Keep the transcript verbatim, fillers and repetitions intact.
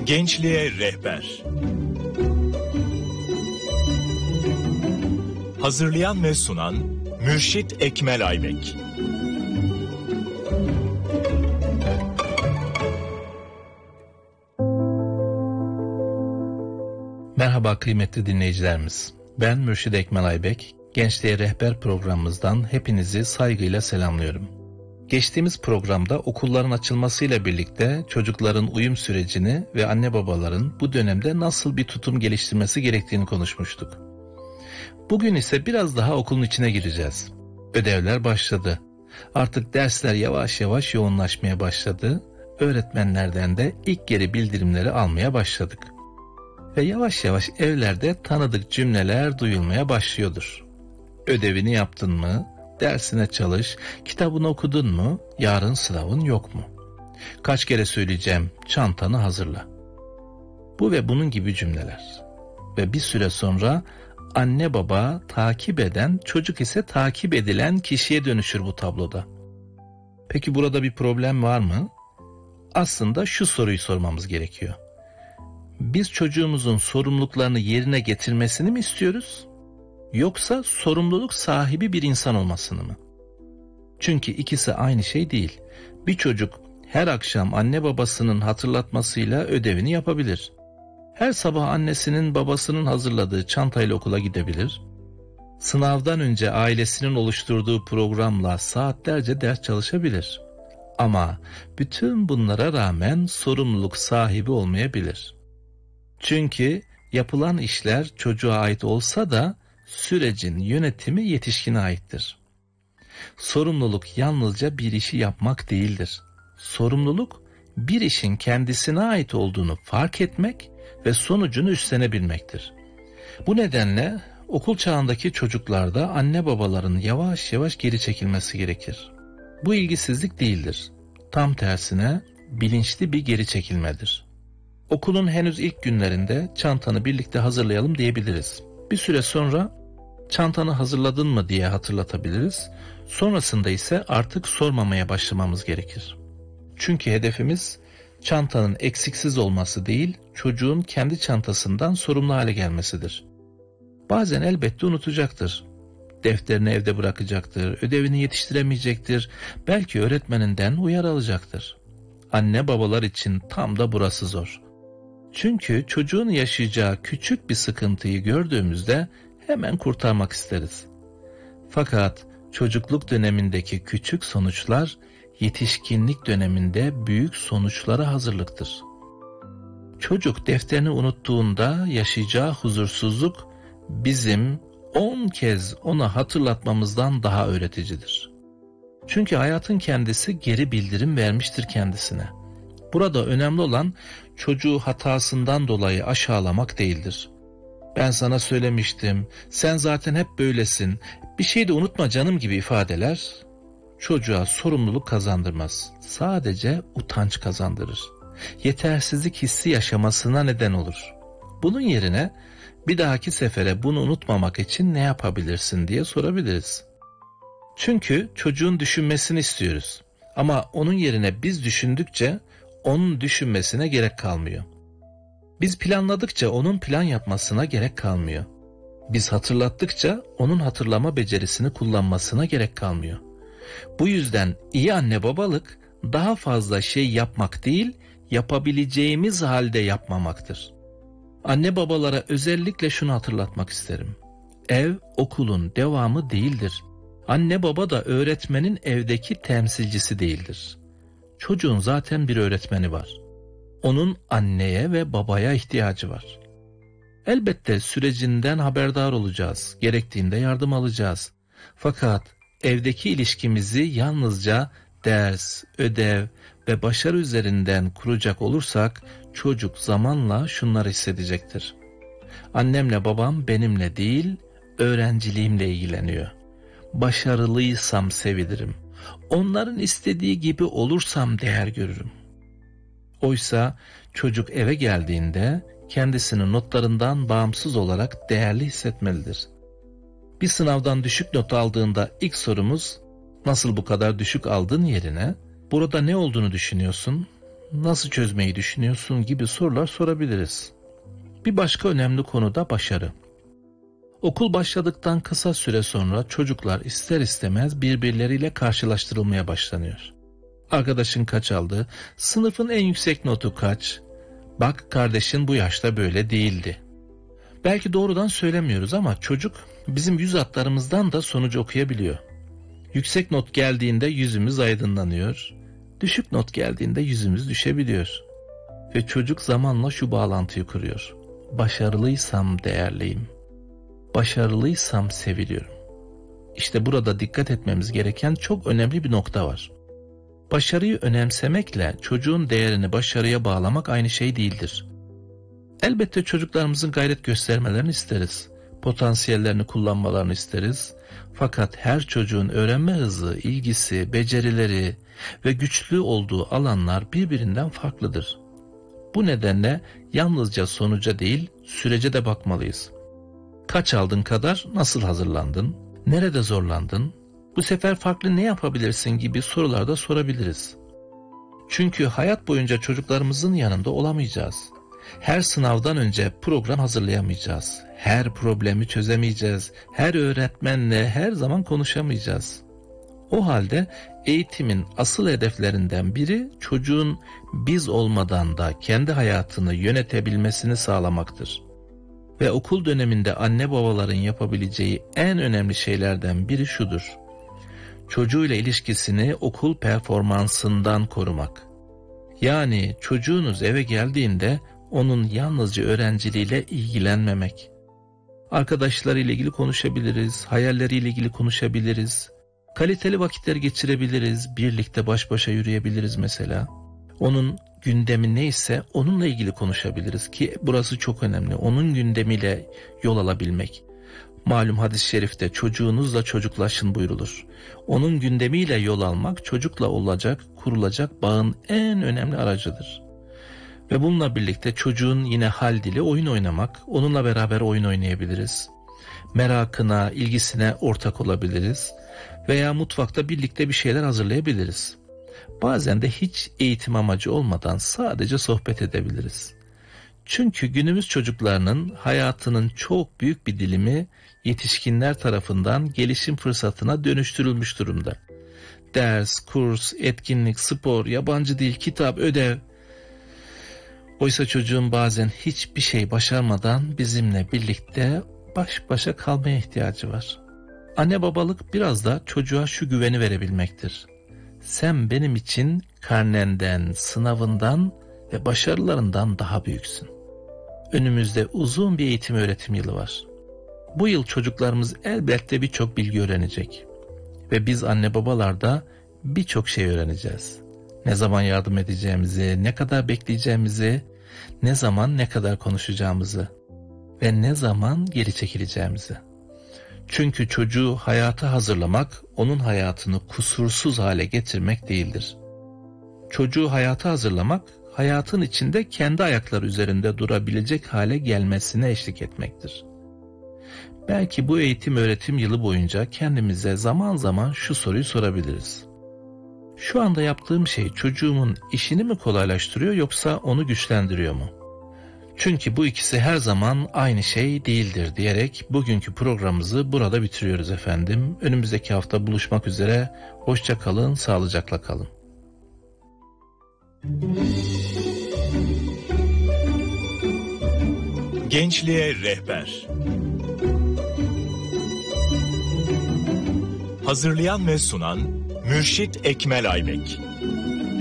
Gençliğe Rehber. Hazırlayan ve sunan Mürşit Ekmel Aybek. Merhaba kıymetli dinleyicilerimiz. Ben Mürşit Ekmel Aybek. Gençliğe Rehber programımızdan hepinizi saygıyla selamlıyorum. Geçtiğimiz programda okulların açılmasıyla birlikte çocukların uyum sürecini ve anne babaların bu dönemde nasıl bir tutum geliştirmesi gerektiğini konuşmuştuk. Bugün ise biraz daha okulun içine gireceğiz. Ödevler başladı. Artık dersler yavaş yavaş yoğunlaşmaya başladı. Öğretmenlerden de ilk geri bildirimleri almaya başladık. Ve yavaş yavaş evlerde tanıdık cümleler duyulmaya başlıyordur. Ödevini yaptın mı? Dersine çalış, kitabını okudun mu, yarın sınavın yok mu? Kaç kere söyleyeceğim, çantanı hazırla. Bu ve bunun gibi cümleler. Ve bir süre sonra anne baba takip eden, çocuk ise takip edilen kişiye dönüşür bu tabloda. Peki burada bir problem var mı? Aslında şu soruyu sormamız gerekiyor. Biz çocuğumuzun sorumluluklarını yerine getirmesini mi istiyoruz? Yoksa sorumluluk sahibi bir insan olmasını mı? Çünkü ikisi aynı şey değil. Bir çocuk her akşam anne babasının hatırlatmasıyla ödevini yapabilir. Her sabah annesinin babasının hazırladığı çantayla okula gidebilir. Sınavdan önce ailesinin oluşturduğu programla saatlerce ders çalışabilir. Ama bütün bunlara rağmen sorumluluk sahibi olmayabilir. Çünkü yapılan işler çocuğa ait olsa da sürecin yönetimi yetişkine aittir. Sorumluluk yalnızca bir işi yapmak değildir. Sorumluluk bir işin kendisine ait olduğunu fark etmek ve sonucunu üstlenebilmektir. Bu nedenle okul çağındaki çocuklarda anne babaların yavaş yavaş geri çekilmesi gerekir. Bu ilgisizlik değildir. Tam tersine bilinçli bir geri çekilmedir. Okulun henüz ilk günlerinde çantanı birlikte hazırlayalım diyebiliriz. Bir süre sonra çantanı hazırladın mı diye hatırlatabiliriz. Sonrasında ise artık sormamaya başlamamız gerekir. Çünkü hedefimiz çantanın eksiksiz olması değil, çocuğun kendi çantasından sorumlu hale gelmesidir. Bazen elbette unutacaktır. Defterini evde bırakacaktır, ödevini yetiştiremeyecektir, belki öğretmeninden uyarı alacaktır. Anne babalar için tam da burası zor. Çünkü çocuğun yaşayacağı küçük bir sıkıntıyı gördüğümüzde hemen kurtarmak isteriz. Fakat çocukluk dönemindeki küçük sonuçlar yetişkinlik döneminde büyük sonuçlara hazırlıktır. Çocuk defterini unuttuğunda yaşayacağı huzursuzluk bizim on kez ona hatırlatmamızdan daha öğreticidir. Çünkü hayatın kendisi geri bildirim vermiştir kendisine. Burada önemli olan çocuğu hatasından dolayı aşağılamak değildir. Ben sana söylemiştim, sen zaten hep böylesin, bir şey de unutma canım gibi ifadeler çocuğa sorumluluk kazandırmaz. Sadece utanç kazandırır. Yetersizlik hissi yaşamasına neden olur. Bunun yerine bir dahaki sefere bunu unutmamak için ne yapabilirsin diye sorabiliriz. Çünkü çocuğun düşünmesini istiyoruz. Ama onun yerine biz düşündükçe onun düşünmesine gerek kalmıyor. Biz planladıkça onun plan yapmasına gerek kalmıyor. Biz hatırlattıkça onun hatırlama becerisini kullanmasına gerek kalmıyor. Bu yüzden iyi anne babalık daha fazla şey yapmak değil, yapabileceğimiz halde yapmamaktır. Anne babalara özellikle şunu hatırlatmak isterim. Ev okulun devamı değildir. Anne baba da öğretmenin evdeki temsilcisi değildir. Çocuğun zaten bir öğretmeni var. Onun anneye ve babaya ihtiyacı var. Elbette sürecinden haberdar olacağız, gerektiğinde yardım alacağız. Fakat evdeki ilişkimizi yalnızca ders, ödev ve başarı üzerinden kuracak olursak çocuk zamanla şunları hissedecektir. Annemle babam benimle değil, öğrenciliğimle ilgileniyor. Başarılıysam sevinirim. Onların istediği gibi olursam değer görürüm. Oysa çocuk eve geldiğinde kendisini notlarından bağımsız olarak değerli hissetmelidir. Bir sınavdan düşük not aldığında ilk sorumuz nasıl bu kadar düşük aldın yerine burada ne olduğunu düşünüyorsun, nasıl çözmeyi düşünüyorsun gibi sorular sorabiliriz. Bir başka önemli konu da başarı. Okul başladıktan kısa süre sonra çocuklar ister istemez birbirleriyle karşılaştırılmaya başlanıyor. Arkadaşın kaç aldı? Sınıfın en yüksek notu kaç? Bak kardeşin bu yaşta böyle değildi. Belki doğrudan söylemiyoruz ama çocuk bizim yüz hatlarımızdan da sonucu okuyabiliyor. Yüksek not geldiğinde yüzümüz aydınlanıyor. Düşük not geldiğinde yüzümüz düşebiliyor. Ve çocuk zamanla şu bağlantıyı kuruyor. Başarılıysam değerliyim. Başarılıysam seviliyorum. İşte burada dikkat etmemiz gereken çok önemli bir nokta var. Başarıyı önemsemekle çocuğun değerini başarıya bağlamak aynı şey değildir. Elbette çocuklarımızın gayret göstermelerini isteriz. Potansiyellerini kullanmalarını isteriz. Fakat her çocuğun öğrenme hızı, ilgisi, becerileri ve güçlü olduğu alanlar birbirinden farklıdır. Bu nedenle yalnızca sonuca değil, sürece de bakmalıyız. Kaç aldın kadar nasıl hazırlandın? Nerede zorlandın? Bu sefer farklı ne yapabilirsin gibi sorular da sorabiliriz. Çünkü hayat boyunca çocuklarımızın yanında olamayacağız. Her sınavdan önce program hazırlayamayacağız. Her problemi çözemeyeceğiz. Her öğretmenle her zaman konuşamayacağız. O halde eğitimin asıl hedeflerinden biri çocuğun biz olmadan da kendi hayatını yönetebilmesini sağlamaktır. Ve okul döneminde anne babaların yapabileceği en önemli şeylerden biri şudur: çocuğuyla ilişkisini okul performansından korumak. Yani çocuğunuz eve geldiğinde onun yalnızca öğrenciliğiyle ilgilenmemek. Arkadaşlarıyla ilgili konuşabiliriz, hayalleriyle ilgili konuşabiliriz, kaliteli vakitler geçirebiliriz, birlikte baş başa yürüyebiliriz mesela. Onun gündemi neyse onunla ilgili konuşabiliriz ki burası çok önemli. Onun gündemiyle yol alabilmek. Malum hadis-i şerifte çocuğunuzla çocuklaşın buyrulur. Onun gündemiyle yol almak çocukla olacak, kurulacak bağın en önemli aracıdır. Ve bununla birlikte çocuğun yine hal dili oyun oynamak, onunla beraber oyun oynayabiliriz. Merakına, ilgisine ortak olabiliriz veya mutfakta birlikte bir şeyler hazırlayabiliriz. Bazen de hiç eğitim amacı olmadan sadece sohbet edebiliriz. Çünkü günümüz çocuklarının hayatının çok büyük bir dilimi yetişkinler tarafından gelişim fırsatına dönüştürülmüş durumda. Ders, kurs, etkinlik, spor, yabancı dil, kitap, ödev. Oysa çocuğun bazen hiçbir şey başarmadan bizimle birlikte baş başa kalmaya ihtiyacı var. Anne babalık biraz da çocuğa şu güveni verebilmektir. Sen benim için karnenden, sınavından ve başarılarından daha büyüksün. Önümüzde uzun bir eğitim öğretim yılı var. Bu yıl çocuklarımız elbette birçok bilgi öğrenecek. Ve biz anne babalar da birçok şey öğreneceğiz. Ne zaman yardım edeceğimizi, ne kadar bekleyeceğimizi, ne zaman ne kadar konuşacağımızı ve ne zaman geri çekileceğimizi. Çünkü çocuğu hayata hazırlamak, onun hayatını kusursuz hale getirmek değildir. Çocuğu hayata hazırlamak, hayatın içinde kendi ayakları üzerinde durabilecek hale gelmesine eşlik etmektir. Belki bu eğitim öğretim yılı boyunca kendimize zaman zaman şu soruyu sorabiliriz. Şu anda yaptığım şey çocuğumun işini mi kolaylaştırıyor yoksa onu güçlendiriyor mu? Çünkü bu ikisi her zaman aynı şey değildir diyerek bugünkü programımızı burada bitiriyoruz efendim. Önümüzdeki hafta buluşmak üzere. Hoşça kalın, sağlıcakla kalın. Gençliğe rehber. Hazırlayan ve sunan Mürşit Ekmel Aybek.